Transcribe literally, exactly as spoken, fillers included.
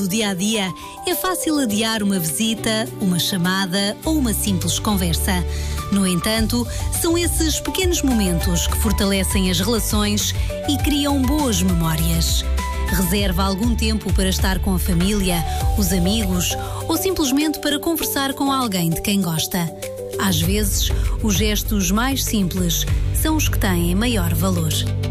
No dia a dia, é fácil adiar uma visita, uma chamada ou uma simples conversa. No entanto, são esses pequenos momentos que fortalecem as relações e criam boas memórias. Reserva algum tempo para estar com a família, os amigos ou simplesmente para conversar com alguém de quem gosta. Às vezes, os gestos mais simples são os que têm maior valor.